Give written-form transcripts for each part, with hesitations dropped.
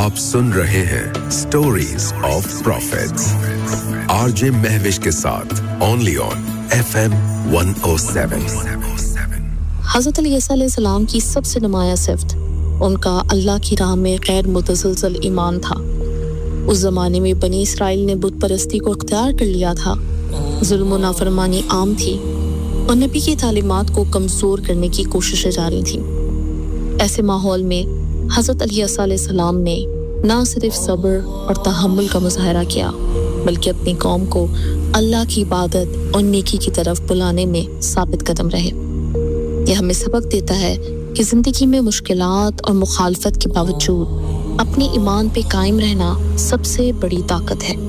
आप सुन रहे हैं stories of profits RJ Mahwish के साथ ओनली ऑन FM 107। हज़रत अली अलैहिस्सलाम की सबसे नुमाया सिफ़त उनका अल्लाह की राह में गैर मुतसलसल ईमान था। उस ज़माने में बनी इसराइल ने बुत परस्ती को इख्तियार कर लिया था, जुल्म व नाफरमानी आम थी और नबी की तालीमात को कमज़ोर करने की कोशिशें जारी थीं। ऐसे माहौल में हज़रत अली अलैहिस्सलाम ने न सिर्फ सब्र और तहम्मुल का मुज़ाहरा किया, बल्कि अपनी कौम को अल्लाह की इबादत और नेकी की तरफ बुलाने में साबित कदम रहे। यह हमें सबक देता है कि ज़िंदगी में मुश्किलात और मुखालफत के बावजूद अपने ईमान पे कायम रहना सबसे बड़ी ताकत है।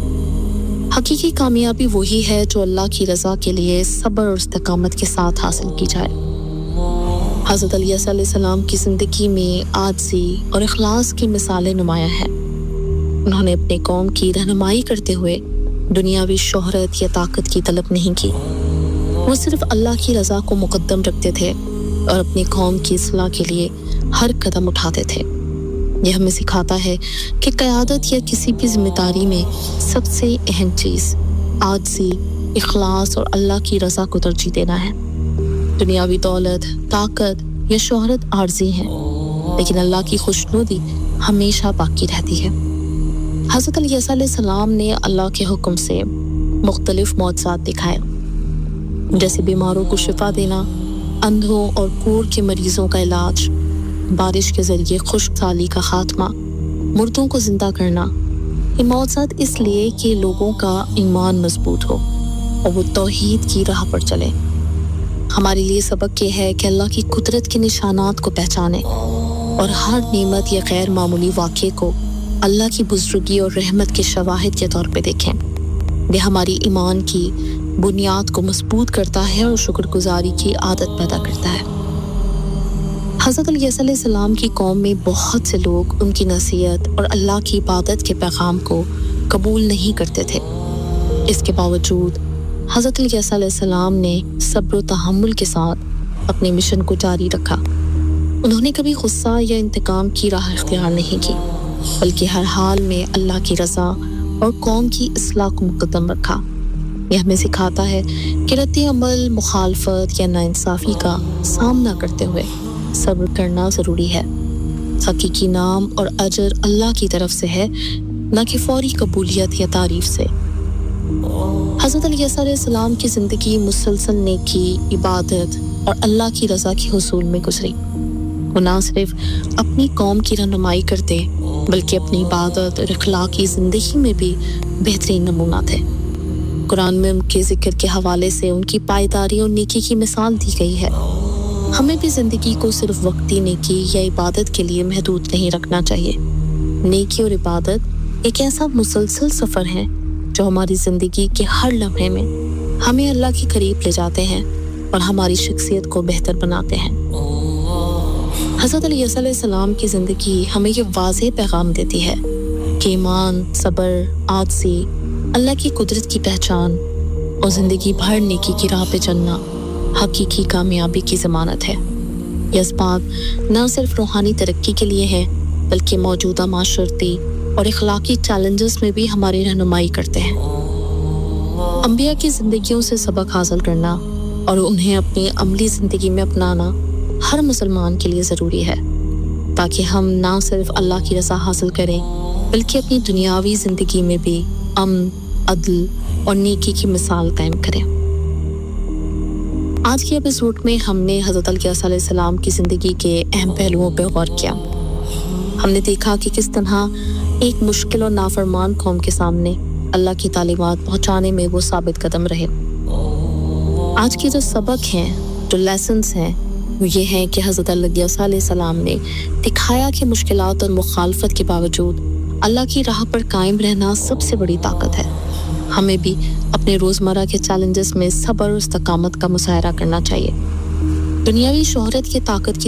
हकीकी कामयाबी वही है जो अल्लाह की रज़ा के लिए सब्र और इस्तिकामत के साथ हासिल की जाए। हज़रत अली अलैहिस्सलाम की ज़िंदगी में आजिज़ी और इखलास की मिसालें नुमाया हैं। उन्होंने अपने कौम की रहनुमाई करते हुए दुनियावी शोहरत या ताकत की तलब नहीं की। वो सिर्फ अल्लाह की रज़ा को मुक़द्दम रखते थे और अपनी कौम की इस्लाह के लिए हर कदम उठाते थे। यह हमें सिखाता है कि क़यादत या किसी भी ज़िम्मेदारी में सबसे अहम चीज़ आजिज़ी, इखलास और अल्लाह की रज़ा को तरजीह देना है। दुनियावी दौलत, ताकत या शोहरत आर्ज़ी हैं, लेकिन अल्लाह की खुशनुदी हमेशा बाकी रहती है। हज़रत अली अलैहिस्सलाम ने अल्लाह के हुक्म से मुख्तलिफ मौजज़ात दिखाए, जैसे बीमारों को शिफा देना, अंधों और कूर के मरीजों का इलाज, बारिश के ज़रिए खुश्क साली का खात्मा, मुर्दों को जिंदा करना। ये मौजज़ात इसलिए कि लोगों का ईमान मजबूत हो और वो तौहीद की राह पर चले। हमारे लिए सबक ये है कि अल्लाह की कुदरत के निशानात को पहचानें और हर नेमत या गैर मामूली वाक़े को अल्लाह की बुज़ुर्गी और रहमत के शवाहिद के तौर पे देखें। यह हमारी ईमान की बुनियाद को मजबूत करता है और शुक्रगुजारी की आदत पैदा करता है। हज़रत अली अलैहिस्सलाम की कौम में बहुत से लोग उनकी नसीहत और अल्लाह की इबादत के पैगाम को कबूल नहीं करते थे। इसके बावजूद हज़रत अली अलैहिस्सलाम ने सब्र व तहम्मुल के साथ अपने मिशन को जारी रखा। उन्होंने कभी गुस्सा या इंतकाम की राह इख्तियार नहीं की, बल्कि हर हाल में अल्लाह की रज़ा और कौम की इस्लाह को मुक़द्दम रखा। यह हमें सिखाता है कि रद्द अमल, मुखालफत या नाइंसाफ़ी का सामना करते हुए सब्र करना ज़रूरी है। हकीकी नाम और अजर अल्लाह की तरफ से है, न कि फौरी कबूलियत या तारीफ से। हज़रत अली अलैहिस्सलाम की ज़िंदगी मुसलसल नेकी, इबादत और अल्लाह की रज़ा के हुसूल में गुजरी। वो न सिर्फ अपनी कौम की रहनुमाई करते, बल्कि अपनी इबादत और अखलाकी ज़िंदगी में भी बेहतरीन नमूना थे। कुरान में उनके ज़िक्र के हवाले से उनकी पायदारी और नेकी की मिसाल दी गई है। हमें भी ज़िंदगी को सिर्फ वक्ती नेकी या इबादत के लिए महदूद नहीं रखना चाहिए। नेकी और इबादत एक ऐसा मुसलसल सफ़र है जो हमारी ज़िंदगी के हर लम्हे में हमें अल्लाह के करीब ले जाते हैं और हमारी शख्सियत को बेहतर बनाते हैं। हज़रत अली अलैहिस्सलाम की ज़िंदगी हमें ये वाज़ेह पैगाम देती है कि ईमान, सब्र, आजिज़ी, अल्लाह की कुदरत की पहचान और ज़िंदगी भर नेकी की राह पे चलना हकीकी कामयाबी की ज़मानत है। ये असबाब न सिर्फ रूहानी तरक्की के लिए है, बल्कि मौजूदा माशरती और इखलाकी चैलेंजेस में भी हमारी रहनुमाई करते हैं। अंबिया की ज़िंदगियों से सबक हासिल करना और उन्हें अपनी अमली ज़िंदगी में अपनाना हर मुसलमान के लिए ज़रूरी है, ताकि हम ना सिर्फ अल्लाह की रज़ा हासिल करें, बल्कि अपनी दुनियावी ज़िंदगी में भी अमन, अदल और नेकी की मिसाल कायम करें। आज के एपिसोड में हमने हज़रत अली अलैहिस्सलाम की ज़िंदगी के अहम पहलुओं पर गौर किया। हमने देखा कि किस तरह एक मुश्किल और नाफरमान कौम के सामने अल्लाह की तालीमात पहुंचाने में वो साबित कदम रहे। आज के जो सबक हैं, जो लेसन्स हैं, वो ये हैं कि हज़रत अली अलैहिस्सलाम ने दिखाया कि मुश्किलात और मुखालफत के बावजूद अल्लाह की राह पर कायम रहना सबसे बड़ी ताकत है। हमें भी अपने रोज़मर्रा के चैलेंजेस में सब्र और इस्तिकामत का मुज़ाहरा करना चाहिए। दुनियावी शोहरत की ताकत की